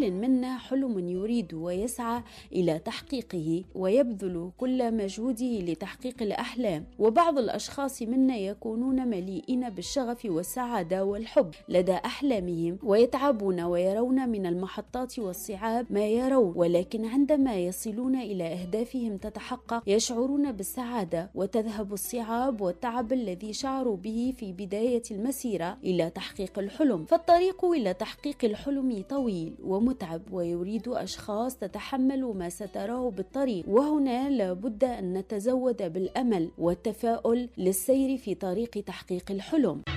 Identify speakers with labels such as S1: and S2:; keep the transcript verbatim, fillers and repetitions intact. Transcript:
S1: لكل منا حلم يريد ويسعى إلى تحقيقه ويبذل كل مجهوده لتحقيق الأحلام، وبعض الأشخاص منا يكونون مليئين بالشغف والسعادة والحب لدى أحلامهم ويتعبون ويرون من المحطات والصعاب ما يرون، ولكن عندما يصلون إلى أهدافهم تتحقق يشعرون بالسعادة وتذهب الصعاب والتعب الذي شعروا به في بداية المسيرة إلى تحقيق الحلم. فالطريق إلى تحقيق الحلم طويل ومتعب ويريد أشخاص تتحمل ما ستراه بالطريق، وهنا لابد أن نتزود بالأمل والتفاؤل للسير في طريق تحقيق الحلم.